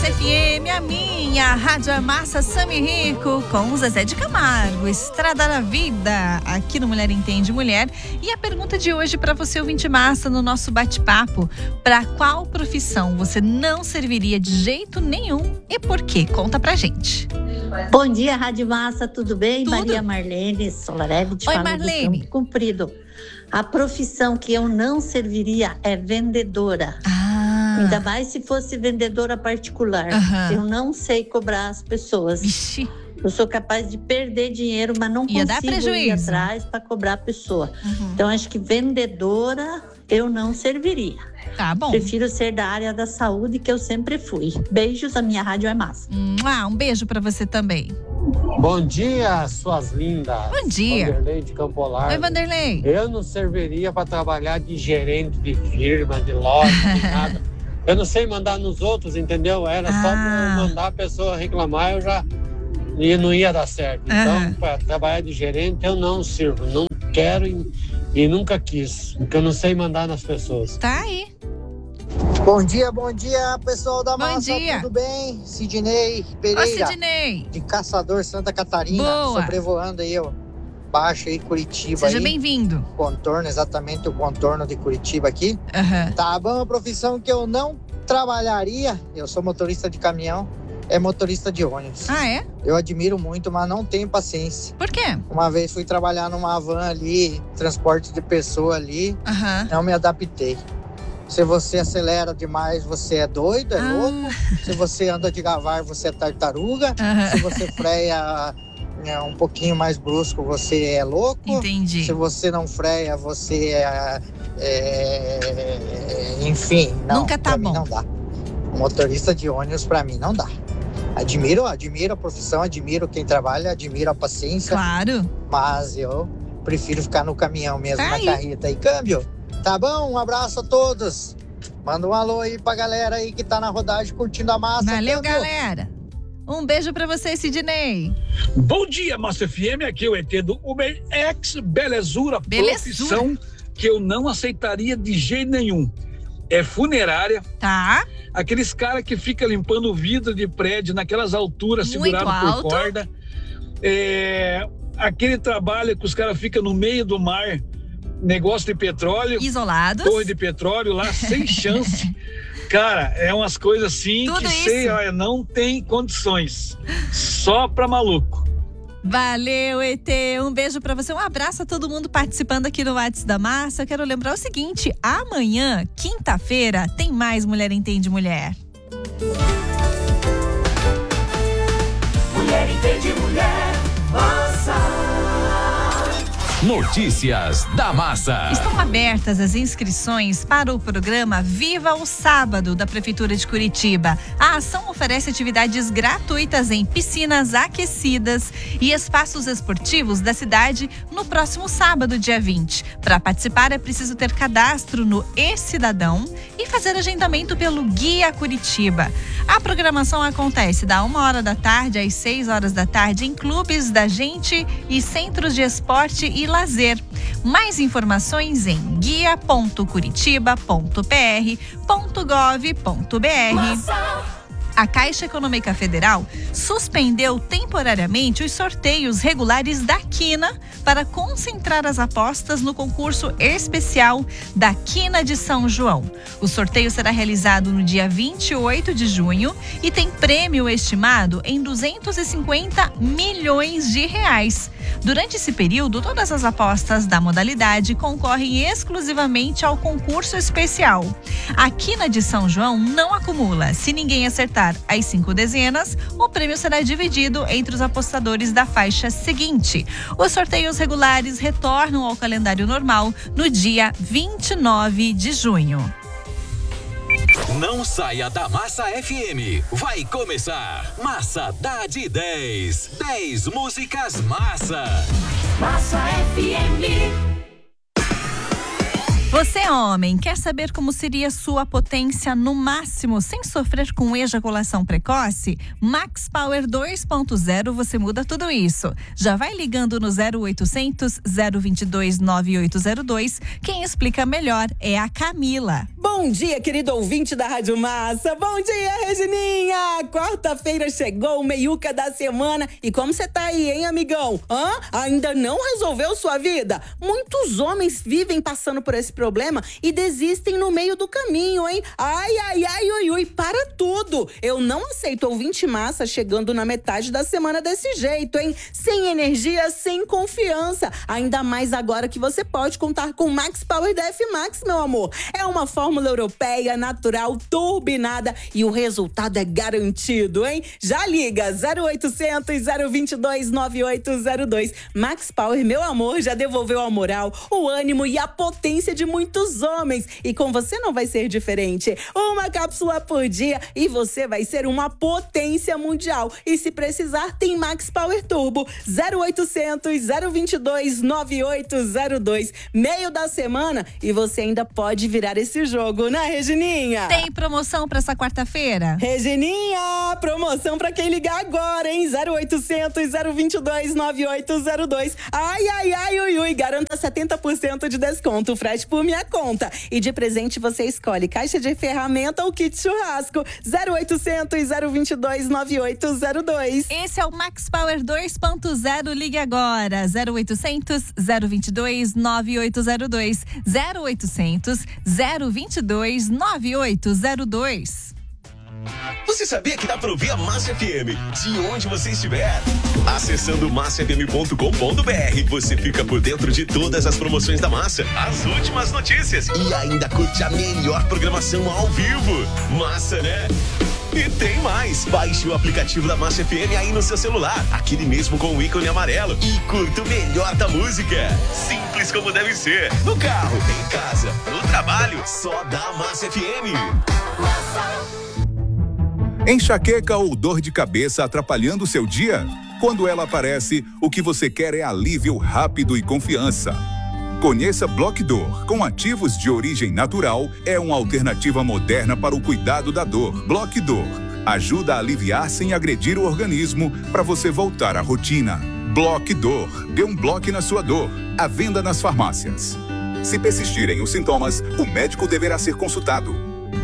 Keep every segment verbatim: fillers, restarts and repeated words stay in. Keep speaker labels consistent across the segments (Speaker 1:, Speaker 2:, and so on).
Speaker 1: F M, a minha Rádio é Massa, Sami Rico, com o Zezé de Camargo, Estrada da Vida, aqui no Mulher Entende Mulher. E a pergunta de hoje para você, ouvinte massa, no nosso bate-papo: para qual profissão você não serviria de jeito nenhum e por quê? Conta pra gente.
Speaker 2: Bom dia, Rádio Massa, tudo bem?
Speaker 1: Tudo.
Speaker 2: Maria Marlene Solarev de
Speaker 1: Oi, Marlene.
Speaker 2: Campo Comprido. A profissão que eu não serviria é vendedora.
Speaker 1: Ah.
Speaker 2: Ainda mais se fosse vendedora particular.
Speaker 1: Uhum.
Speaker 2: Eu não sei cobrar as pessoas.
Speaker 1: Vixe.
Speaker 2: Eu sou capaz de perder dinheiro, mas não
Speaker 1: Ia dar
Speaker 2: consigo ir
Speaker 1: prejuízo.
Speaker 2: atrás para cobrar a pessoa.
Speaker 1: Uhum.
Speaker 2: Então, acho que vendedora eu não serviria.
Speaker 1: Tá bom.
Speaker 2: Prefiro ser da área da saúde, que eu sempre fui. Beijos, a minha rádio é massa.
Speaker 1: Ah, um beijo pra você também.
Speaker 3: Bom dia, suas lindas.
Speaker 1: Bom dia.
Speaker 3: Vanderlei de Campo Largo.
Speaker 1: Oi, Vanderlei.
Speaker 3: Eu não serviria para trabalhar de gerente de firma, de loja, de nada. Eu não sei mandar nos outros, entendeu? Era
Speaker 1: Ah.
Speaker 3: só pra eu mandar a pessoa reclamar, eu já e não ia dar certo. Então,
Speaker 1: Aham.
Speaker 3: para trabalhar de gerente, eu não sirvo. Não quero e, e nunca quis, porque eu não sei mandar nas pessoas.
Speaker 1: Tá aí.
Speaker 4: Bom dia, bom dia, pessoal da
Speaker 1: Bom
Speaker 4: Massa,
Speaker 1: dia.
Speaker 4: tudo bem? Sidney
Speaker 1: Ô,
Speaker 4: Pereira,
Speaker 1: Sidney.
Speaker 4: de Caçador, Santa Catarina,
Speaker 1: Boa.
Speaker 4: sobrevoando aí, ó, baixo aí, Curitiba.
Speaker 1: Seja
Speaker 4: aí,
Speaker 1: bem-vindo.
Speaker 4: contorno, exatamente o contorno de Curitiba aqui.
Speaker 1: Aham.
Speaker 4: Tá bom, a profissão que eu não trabalharia, eu sou motorista de caminhão, é motorista de ônibus.
Speaker 1: Ah, é?
Speaker 4: Eu admiro muito, mas não tenho paciência.
Speaker 1: Por quê?
Speaker 4: Uma vez fui trabalhar numa van ali, transporte de pessoa ali,
Speaker 1: Aham.
Speaker 4: não me adaptei. Se você acelera demais, você é doido, é
Speaker 1: Ah.
Speaker 4: louco. Se você anda devagar, você é tartaruga.
Speaker 1: Aham.
Speaker 4: Se você freia é, um pouquinho mais brusco, você é louco.
Speaker 1: Entendi.
Speaker 4: Se você não freia, você é... é enfim, não,
Speaker 1: Nunca tá
Speaker 4: pra
Speaker 1: bom.
Speaker 4: mim não dá. Motorista de ônibus, pra mim, não dá. Admiro, admiro a profissão, admiro quem trabalha, admiro a paciência.
Speaker 1: Claro.
Speaker 4: Mas eu prefiro ficar no caminhão mesmo,
Speaker 1: Tá
Speaker 4: na
Speaker 1: aí.
Speaker 4: carreta. E câmbio, tá bom? Um abraço a todos. Manda um alô aí pra galera aí que tá na rodagem curtindo a massa.
Speaker 1: Valeu,
Speaker 4: câmbio.
Speaker 1: galera. Um beijo pra você, Sidney.
Speaker 5: Bom dia, Massa F M, aqui é o E T do Uber X Belezura,
Speaker 1: Belezura.
Speaker 5: profissão que eu não aceitaria de jeito nenhum. É funerária,
Speaker 1: Tá?
Speaker 5: aqueles caras que ficam limpando o vidro de prédio naquelas alturas,
Speaker 1: Muito
Speaker 5: segurado
Speaker 1: alto.
Speaker 5: por corda. É, aquele trabalho que os caras ficam no meio do mar, negócio de petróleo,
Speaker 1: Isolados.
Speaker 5: torre de petróleo lá, sem chance. Cara, é umas coisas assim
Speaker 1: Tudo
Speaker 5: que
Speaker 1: isso.
Speaker 5: sei, olha, não tem condições. Só pra maluco.
Speaker 1: Valeu, E T. Um beijo pra você. Um abraço a todo mundo participando aqui no WhatsApp da Massa. Eu quero lembrar o seguinte: amanhã, quinta-feira, tem mais Mulher Entende Mulher.
Speaker 6: Mulher entende mulher, massa.
Speaker 7: Notícias da Massa.
Speaker 1: Estão abertas as inscrições para o programa Viva o Sábado da Prefeitura de Curitiba. A ação oferece atividades gratuitas em piscinas aquecidas e espaços esportivos da cidade no próximo sábado, dia vinte. Para participar é preciso ter cadastro no E-Cidadão e fazer agendamento pelo Guia Curitiba. A programação acontece da uma hora da tarde às seis horas da tarde em clubes da gente e centros de esporte e lazer. Mais informações em guia ponto curitiba ponto p r ponto gov ponto b r. A Caixa Econômica Federal suspendeu temporariamente os sorteios regulares da Quina para concentrar as apostas no concurso especial da Quina de São João. O sorteio será realizado no dia vinte e oito de junho e tem prêmio estimado em duzentos e cinquenta milhões de reais. Durante esse período, todas as apostas da modalidade concorrem exclusivamente ao concurso especial. A Quina de São João não acumula. Se ninguém acertar as cinco dezenas, o prêmio será dividido entre os apostadores da faixa seguinte. Os sorteios regulares retornam ao calendário normal no dia vinte e nove de junho.
Speaker 7: Não saia da Massa F M. Vai começar. Massa dá de dez. dez músicas massa.
Speaker 6: Massa F M.
Speaker 1: Você, homem, quer saber como seria sua potência no máximo sem sofrer com ejaculação precoce? Max Power dois ponto zero, você muda tudo isso. Já vai ligando no zero oitocentos, zero vinte e dois, nove oito zero dois. Quem explica melhor é a Camila.
Speaker 8: Bom dia, querido ouvinte da Rádio Massa. Bom dia, Regininha. A quarta-feira chegou, o meiuca da semana. E como você tá aí, hein, amigão? Hã? Ainda não resolveu sua vida? Muitos homens vivem passando por esse problema e desistem no meio do caminho, hein? Ai, ai, ai, ui, ui, para tudo! Eu não aceito ouvinte massa chegando na metade da semana desse jeito, hein? Sem energia, sem confiança. Ainda mais agora que você pode contar com Max Power da F-Max, meu amor. É uma fórmula europeia, natural, turbinada e o resultado é garantido, hein? Já liga zero oitocentos, zero vinte e dois, nove oito zero dois. Max Power, meu amor, já devolveu a moral, o ânimo e a potência de muitos homens. E com você não vai ser diferente. Uma cápsula por dia e você vai ser uma potência mundial. E se precisar, tem Max Power Turbo. zero oitocentos, zero vinte e dois, nove oito zero dois. Meio da semana e você ainda pode virar esse jogo, né, Regininha?
Speaker 1: Tem promoção pra essa quarta-feira?
Speaker 8: Regininha, promoção pra quem ligar agora, hein? zero oitocentos, zero vinte e dois, nove oito zero dois. Ai, ai, ai, ui, ui. Garanta setenta por cento de desconto, frete por minha conta. E de presente você escolhe caixa de ferramenta ou kit churrasco. zero oitocentos, zero vinte e dois, nove oito zero dois.
Speaker 1: Esse é o Max Power dois ponto zero. Ligue agora. zero oitocentos, zero vinte e dois, nove oito zero dois. zero oitocentos, zero vinte e dois, nove oito zero dois.
Speaker 9: Você sabia que dá pra ouvir a Massa F M de onde você estiver? Acessando massa f m ponto com ponto b r, você fica por dentro de todas as promoções da Massa, as últimas notícias e ainda curte a melhor programação ao vivo. Massa, né? E tem mais! Baixe o aplicativo da Massa F M aí no seu celular, aquele mesmo com o ícone amarelo, e curta o melhor da música. Simples como deve ser. No carro, em casa, no trabalho, só dá Massa F M.
Speaker 10: Enxaqueca ou dor de cabeça atrapalhando o seu dia? Quando ela aparece, o que você quer é alívio rápido e confiança. Conheça Bloquidor, com ativos de origem natural, é uma alternativa moderna para o cuidado da dor. Bloquidor ajuda a aliviar sem agredir o organismo para você voltar à rotina. Bloquidor, dê um bloco na sua dor. À venda nas farmácias. Se persistirem os sintomas, o médico deverá ser consultado.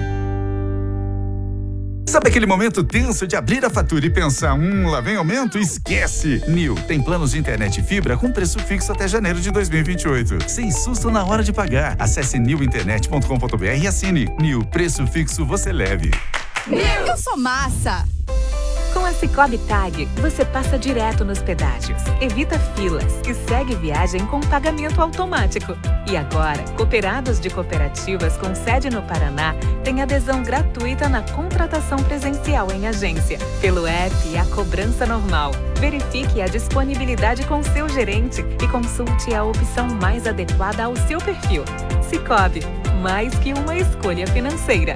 Speaker 11: Sabe aquele momento tenso de abrir a fatura e pensar, hum, lá vem aumento? Esquece! Nil tem planos de internet e fibra com preço fixo até janeiro de dois mil e vinte e oito. Sem susto na hora de pagar. Acesse nil internet ponto com ponto b r e assine. Nil, preço fixo você leve.
Speaker 12: Eu sou massa! Com a Sicoob Tag, você passa direto nos pedágios, evita filas e segue viagem com pagamento automático. E agora, cooperados de cooperativas com sede no Paraná têm adesão gratuita na contratação presencial em agência. Pelo app e a cobrança normal. Verifique a disponibilidade com seu gerente e consulte a opção mais adequada ao seu perfil. Sicoob, mais que uma escolha financeira.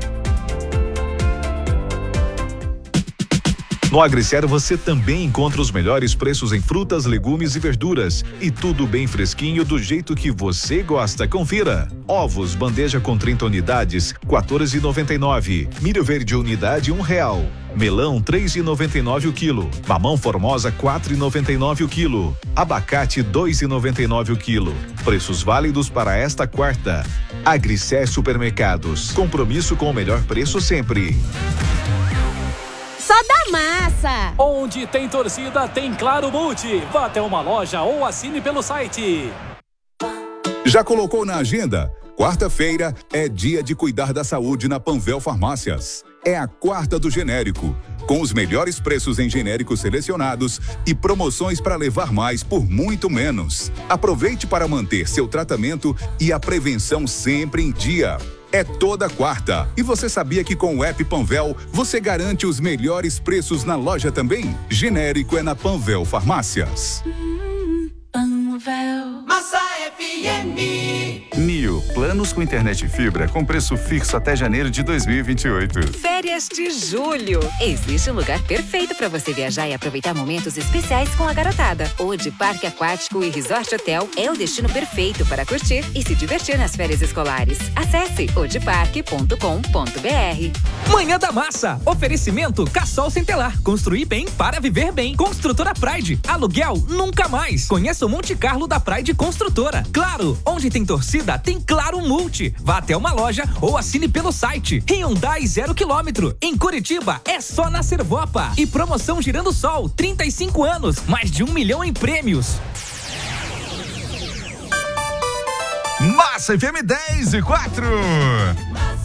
Speaker 13: No AgriSer você também encontra os melhores preços em frutas, legumes e verduras. E tudo bem fresquinho do jeito que você gosta. Confira. Ovos, bandeja com trinta unidades, quatorze reais e noventa e nove centavos. Milho verde unidade, um real. Melão, três reais e noventa e nove centavos o quilo. Mamão formosa, quatro reais e noventa e nove centavos o quilo. Abacate, dois reais e noventa e nove centavos o quilo. Preços válidos para esta quarta. AgriSer Supermercados. Compromisso com o melhor preço sempre.
Speaker 14: Só da massa!
Speaker 15: Onde tem torcida, tem Claro Multi. Vá até uma loja ou assine pelo site.
Speaker 10: Já colocou na agenda? Quarta-feira é dia de cuidar da saúde na Panvel Farmácias. É a quarta do genérico, com os melhores preços em genéricos selecionados e promoções para levar mais por muito menos. Aproveite para manter seu tratamento e a prevenção sempre em dia. É toda quarta. E você sabia que com o app Panvel você garante os melhores preços na loja também? Genérico é na Panvel Farmácias.
Speaker 6: Panvel. Massa F M.
Speaker 11: Nil, planos com internet e fibra com preço fixo até janeiro de dois mil e vinte e oito.
Speaker 12: Férias de julho. Existe um lugar perfeito para você viajar e aproveitar momentos especiais com a garotada. Ode Parque Aquático e Resort Hotel é o destino perfeito para curtir e se divertir nas férias escolares. Acesse ode parque ponto com ponto b r.
Speaker 16: Manhã da Massa. Oferecimento Cassol Centelar. Construir bem para viver bem. Construtora Pride. Aluguel nunca mais. Conheça o Monte Carlo da Pride Construtora. Claro, onde tem torcida, tem Claro. Claro Multi. Vá até uma loja ou assine pelo site. Hyundai zero quilômetro. Em Curitiba é só na Servopa. E promoção Girando Sol, trinta e cinco anos, mais de um milhão em prêmios.
Speaker 11: Massa F M dez e quatro.